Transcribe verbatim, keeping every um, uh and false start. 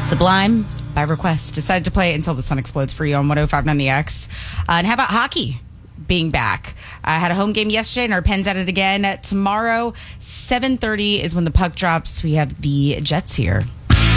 Sublime, by request, decided to play Until the Sun Explodes for you on one oh five point nine The X. Uh, and how about hockey being back? I had a home game yesterday, and our Pens at it again. Tomorrow, seven thirty is when the puck drops. We have the Jets here.